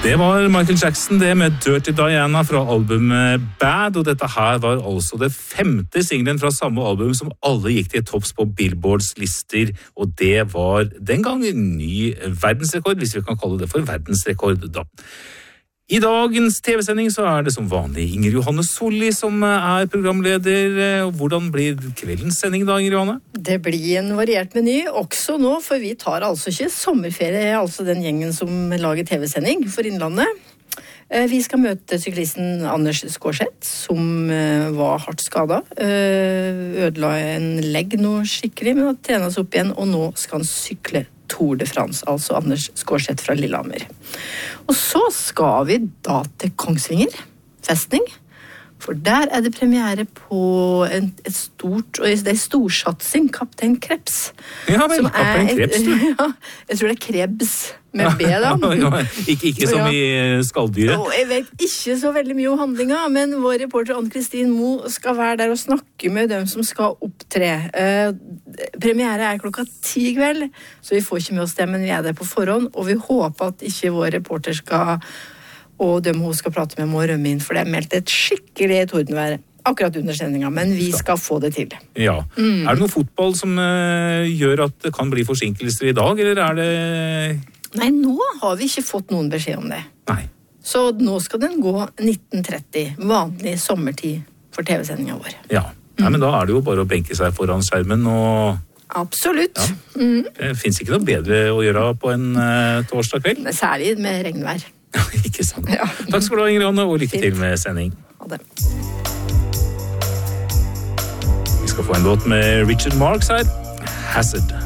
Det var Michael Jackson, det med Dirty Diana fra albumet Bad, og dette her var altså det 5. singelen fra samme album som alle gikk til topps på Billboards lister, og det var den gang en ny verdensrekord, hvis vi kan kalle det for verdensrekord da. I dagens TV-sending så det som vanlig Inger Johanne Solli som programleder. Hvordan blir kveldens sending da, Inger Johanne? Det blir en variert meny, også nå, for vi tar altså ikke sommerferie, altså den gjengen som lager TV-sending for Innlandet. Vi skal møte syklisten Anders Skårseth, som var hardt skadet. Ødela en legg nå skikkelig, men har trenet seg opp igjen, og nå skal han sykle Tour de France, altså Anders Skårseth fra Lillehammer. Og så skal vi da til Kongsvinger festning, for der det premiere på et stort, og det storsatsing, Kaptein Krebs. Ja, vel, Kaptein Krebs, du. Ja, jeg tror det Krebs med B da. Ja, ikke som i skalldyret. Jeg vet ikke så veldig mye om handlinga, men vår reporter Ann-Kristin Moe skal være der og snakke med dem som skal opptre. Premiere 10:00 kveld, så vi får ikke med oss det, men vi der på forhånd, og vi håper at ikke vår reporter og dem hun skal prate med må rømme inn, for det meldt et skikkelig tordenvær akkurat under sendinga, men vi skal få det til. Ja. Det noe fotball som gjør at det kan bli forsinkelser i dag, eller det... Nei, nå har vi ikke fått noen beskjed om det. Nei. Så nå skal den gå 19:30, vanlig sommertid for TV-sendinga vår. Ja, Nei, men da det jo bare å benke seg foran skjermen og... Absolutt. Ja. Det finnes ikke noe bedre å gjøre på en torsdag kveld. Særlig med regnvær. Ikke sant. Ja. Takk skal du ha, Inger Johanne, og lykke til med sending. Ha det. Vi skal få en låt med Richard Marx her. Hazard.